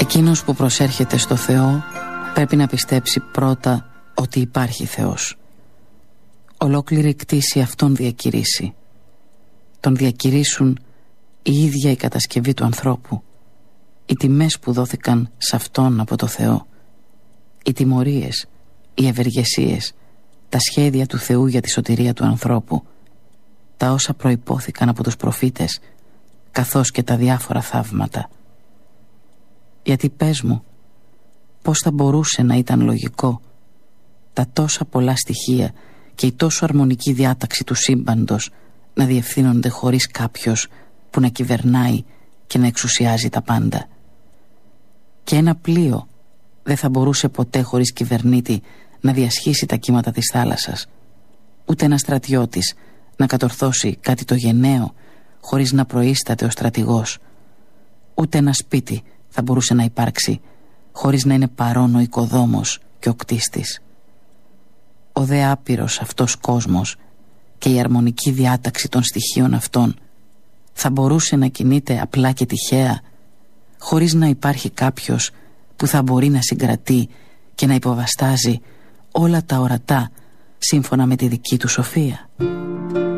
Εκείνος που προσέρχεται στο Θεό πρέπει να πιστέψει πρώτα ότι υπάρχει Θεός. Ολόκληρη κτήση Αυτόν διακηρύσει. Τον διακηρύσουν η ίδια η κατασκευή του ανθρώπου, οι τιμές που δόθηκαν σε Αυτόν από το Θεό, οι τιμωρίες, οι ευεργεσίες, τα σχέδια του Θεού για τη σωτηρία του ανθρώπου, τα όσα προϋπόθηκαν από τους προφήτες, καθώς και τα διάφορα θαύματα. Γιατί πες μου, πώς θα μπορούσε να ήταν λογικό τα τόσα πολλά στοιχεία και η τόσο αρμονική διάταξη του σύμπαντος να διευθύνονται χωρίς κάποιος που να κυβερνάει και να εξουσιάζει τα πάντα? Και ένα πλοίο δεν θα μπορούσε ποτέ χωρίς κυβερνήτη να διασχίσει τα κύματα της θάλασσας, ούτε ένα στρατιώτης να κατορθώσει κάτι το γενναίο χωρίς να προείσταται ο στρατηγός, ούτε ένα σπίτι θα μπορούσε να υπάρξει χωρίς να είναι παρόν ο οικοδόμος και ο κτίστης. Ο δε άπειρος αυτός κόσμος και η αρμονική διάταξη των στοιχείων αυτών θα μπορούσε να κινείται απλά και τυχαία, χωρίς να υπάρχει κάποιος που θα μπορεί να συγκρατεί και να υποβαστάζει όλα τα ορατά σύμφωνα με τη δική του σοφία?